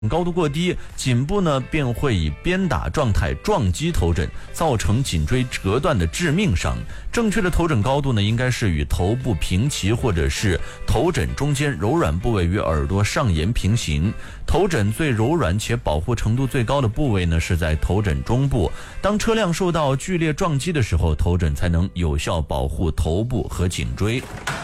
高度过低，颈部呢便会以鞭打状态撞击头枕，造成颈椎折断的致命伤。正确的头枕高度呢，应该是与头部平齐，或者是头枕中间柔软部位与耳朵上沿平行。头枕最柔软且保护程度最高的部位呢，是在头枕中部。当车辆受到剧烈撞击的时候，头枕才能有效保护头部和颈椎。